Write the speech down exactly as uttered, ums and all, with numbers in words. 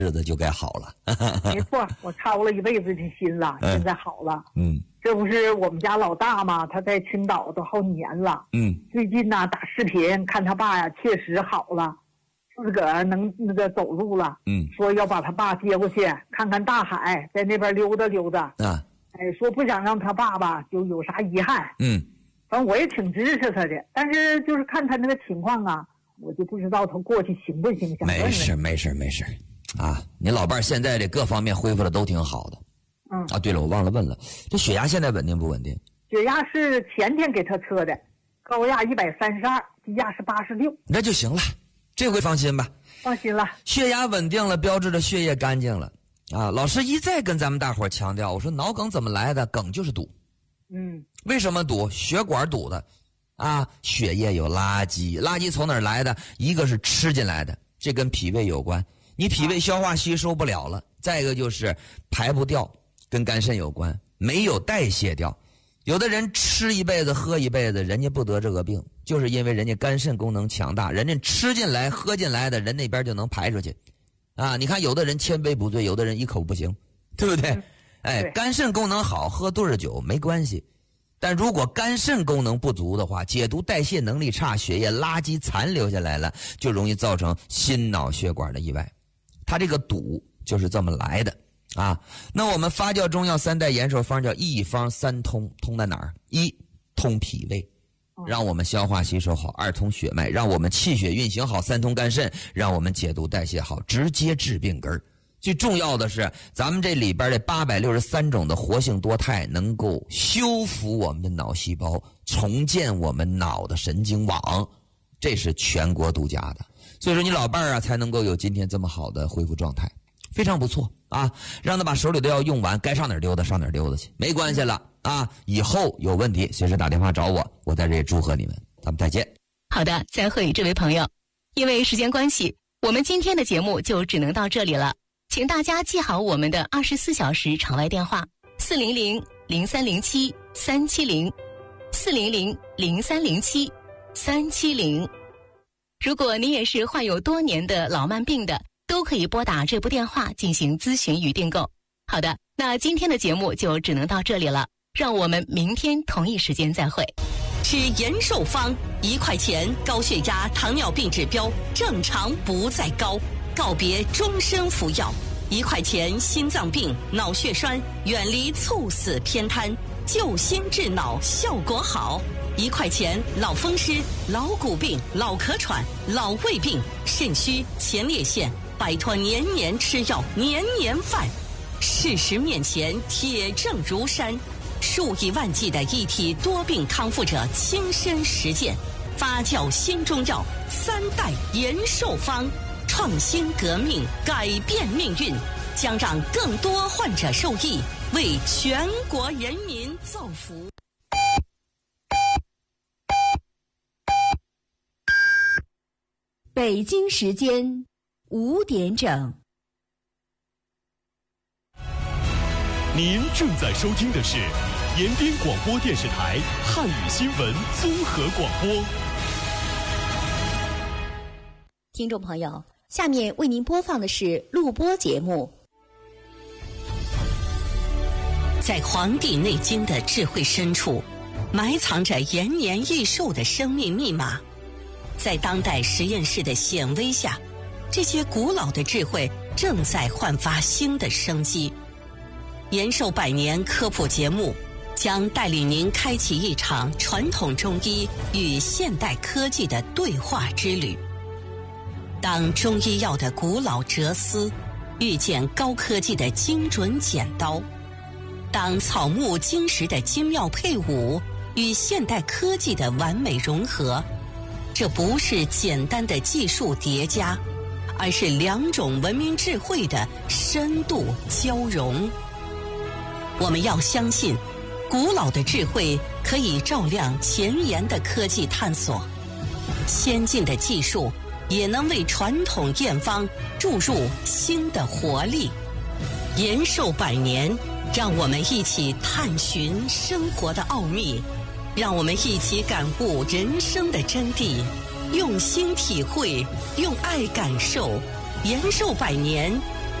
日子就该好了。 没错，我操了一辈子的心了， 嗯、 现在好了。 嗯， 这不是我们家老大吗？他在青岛都好几年了。 嗯， 最近呢、啊、打视频看他爸呀，确实好了，自个儿能那个走路了。 嗯， 说要把他爸接过去看看大海，在那边溜达溜达。 啊， 哎，说不想让他爸爸就有啥遗憾。 嗯， 反正我也挺支持他的，但是就是看他那个情况啊，我就不知道他过去行不行。想问问没事没事没事啊，你老伴儿现在这各方面恢复的都挺好的。 嗯啊，对了，我忘了问了，这血压现在稳定不稳定？ 血压是前天给他测的，高压一百三十二，低压是八十六， 那就行了，这回放心吧。 放心了， 血压稳定了，标志着血液干净了啊！老师一再跟咱们大伙儿强调，我说脑梗怎么来的？梗就是堵。 嗯， 为什么堵？血管堵的啊！血液有垃圾，垃圾从哪儿来的？一个是吃进来的，这跟脾胃有关，你脾胃消化吸收不了了；再一个就是排不掉，跟肝肾有关，没有代谢掉。有的人吃一辈子喝一辈子，人家不得这个病，就是因为人家肝肾功能强大，人家吃进来喝进来的人那边就能排出去啊！你看有的人千杯不醉，有的人一口不行，对不对？ 嗯、 哎， 对， 肝肾功能好，喝多少酒没关系，但如果肝肾功能不足的话，解毒代谢能力差，血液垃圾残留下来了，就容易造成心脑血管的意外。它这个堵就是这么来的啊。那我们发酵中药三代延寿方叫一方三通，通在哪儿？一，通脾胃，让我们消化吸收好；二，通血脉，让我们气血运行好；三，通肝肾，让我们解毒代谢好，直接治病根儿。最重要的是，咱们这里边这八百六十三种的活性多肽能够修复我们的脑细胞，重建我们脑的神经网，这是全国独家的。所以说你老伴儿啊才能够有今天这么好的恢复状态，非常不错啊！让他把手里的药用完，该上哪儿溜达上哪儿溜达去，没关系了啊！以后有问题随时打电话找我，我在这里祝贺你们，咱们再见。 好的，再会，这位朋友。因为时间关系，我们今天的节目就只能到这里了。请大家记好我们的二十四小时场外电话：四零零零三零七三七零，四零零零三零七三七零。如果你也是患有多年的老慢病的，都可以拨打这部电话进行咨询与订购。好的，那今天的节目就只能到这里了，让我们明天同一时间再会。 吃延寿方，一块钱高血压、糖尿病指标正常不再高，告别终身服药。一块钱心脏病、脑血栓，远离猝死偏瘫，救心治脑效果好。一块钱老风湿、老骨病、老咳喘、老胃病、肾虚、前列腺，摆脱年年吃药、年年犯。事实面前铁证如山，数以万计的一体多病康复者亲身实践，发酵新中药三代延寿方，创新革命，改变命运，将让更多患者受益，为全国人民造福。 北京时间五点整。 您正在收听的是延边广播电视台汉语新闻综合广播。 听众朋友，下面为您播放的是录播节目。 在《黄帝内经》的智慧深处，埋藏着延年益寿的生命密码。在当代实验室的显微下，这些古老的智慧正在焕发新的生机。延寿百年科普节目将带领您开启一场传统中医与现代科技的对话之旅。当中医药的古老哲思遇见高科技的精准剪刀，当草木金石的精妙配伍与现代科技的完美融合，这不是简单的技术叠加，而是两种文明智慧的深度交融。我们要相信，古老的智慧可以照亮前沿的科技探索，先进的技术也能为传统验方注入新的活力。延寿百年，让我们一起探寻生活的奥秘，让我们一起感悟人生的真谛，用心体会，用爱感受。延寿百年，